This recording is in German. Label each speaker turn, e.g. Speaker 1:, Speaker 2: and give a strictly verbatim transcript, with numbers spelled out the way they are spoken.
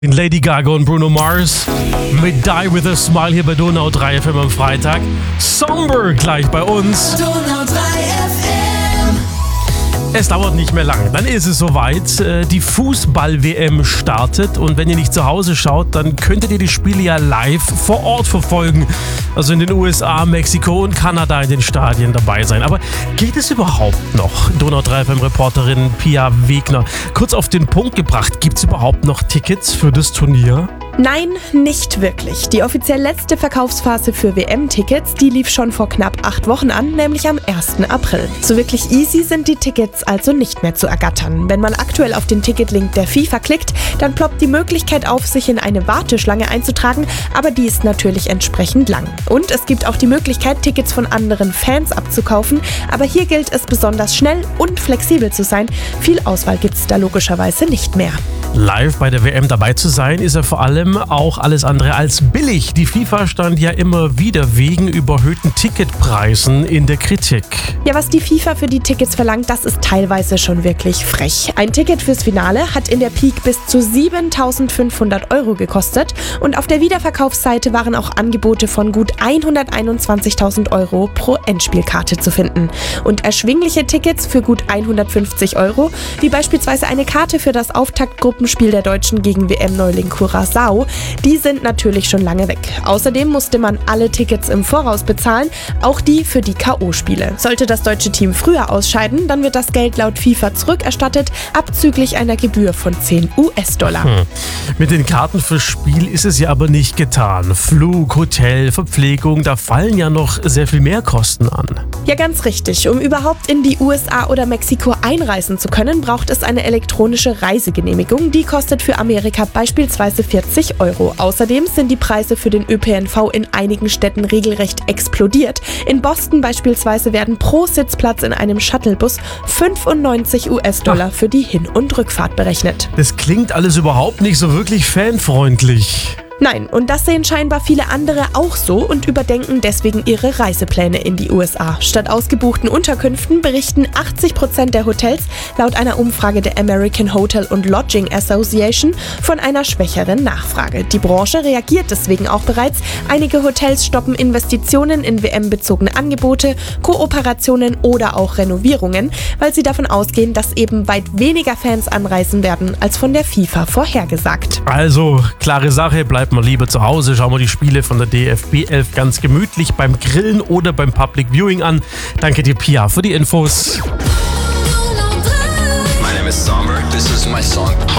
Speaker 1: Lady Gaga und Bruno Mars mit Die With A Smile hier bei Donau drei F M am Freitag. Somber gleich bei uns.
Speaker 2: Donau drei F M.
Speaker 1: Es dauert nicht mehr lang, dann ist es soweit. Die Fußball-W M startet und wenn ihr nicht zu Hause schaut, dann könntet ihr die Spiele ja live vor Ort verfolgen. Also in den U S A, Mexiko und Kanada in den Stadien dabei sein. Aber geht es überhaupt noch? Donau drei F M-Reporterin Pia Wegner, kurz auf den Punkt gebracht, gibt es überhaupt noch Tickets für das Turnier?
Speaker 3: Nein, nicht wirklich. Die offiziell letzte Verkaufsphase für W M-Tickets, die lief schon vor knapp acht Wochen an, nämlich am ersten April. So wirklich easy sind die Tickets also nicht mehr zu ergattern. Wenn man aktuell auf den Ticketlink der FIFA klickt, dann ploppt die Möglichkeit auf, sich in eine Warteschlange einzutragen, aber die ist natürlich entsprechend lang. Und es gibt auch die Möglichkeit, Tickets von anderen Fans abzukaufen, aber hier gilt es besonders schnell und flexibel zu sein. Viel Auswahl gibt es da logischerweise nicht mehr.
Speaker 1: Live bei der W M dabei zu sein, ist ja vor allem auch alles andere als billig. Die FIFA stand ja immer wieder wegen überhöhten Ticketpreisen in der Kritik.
Speaker 3: Ja, was die FIFA für die Tickets verlangt, das ist teilweise schon wirklich frech. Ein Ticket fürs Finale hat in der Peak bis zu siebentausendfünfhundert Euro gekostet und auf der Wiederverkaufsseite waren auch Angebote von gut hunderteinundzwanzigtausend Euro pro Endspielkarte zu finden. Und erschwingliche Tickets für gut hundertfünfzig Euro, wie beispielsweise eine Karte für das Auftaktgruppenspiel der Deutschen gegen W M-Neuling Curaçao, die sind natürlich schon lange weg. Außerdem musste man alle Tickets im Voraus bezahlen, auch die für die K O-Spiele. Sollte das deutsche Team früher ausscheiden, dann wird das Geld laut FIFA zurückerstattet, abzüglich einer Gebühr von zehn US-Dollar.
Speaker 1: Hm. Mit den Karten fürs Spiel ist es ja aber nicht getan. Flug, Hotel, Verpflegung, da fallen ja noch sehr viel mehr Kosten an.
Speaker 3: Ja, ganz richtig. Um überhaupt in die U S A oder Mexiko einreisen zu können, braucht es eine elektronische Reisegenehmigung. Die kostet für Amerika beispielsweise vierzig Euro. Außerdem sind die Preise für den Ö P N V in einigen Städten regelrecht explodiert. In Boston beispielsweise werden pro Sitzplatz in einem Shuttlebus fünfundneunzig US-Dollar für die Hin- und Rückfahrt berechnet.
Speaker 1: Das klingt alles überhaupt nicht so wirklich fanfreundlich.
Speaker 3: Nein, und das sehen scheinbar viele andere auch so und überdenken deswegen ihre Reisepläne in die U S A. Statt ausgebuchten Unterkünften berichten achtzig Prozent der Hotels laut einer Umfrage der American Hotel and Lodging Association von einer schwächeren Nachfrage. Die Branche reagiert deswegen auch bereits. Einige Hotels stoppen Investitionen in W M-bezogene Angebote, Kooperationen oder auch Renovierungen, weil sie davon ausgehen, dass eben weit weniger Fans anreisen werden als von der FIFA vorhergesagt.
Speaker 1: Also, klare Sache, bleibt mal lieber zu Hause, schauen wir die Spiele von der D F B elf ganz gemütlich beim Grillen oder beim Public Viewing an. Danke dir, Pia, für die Infos.
Speaker 2: My name is Somber. This is my song.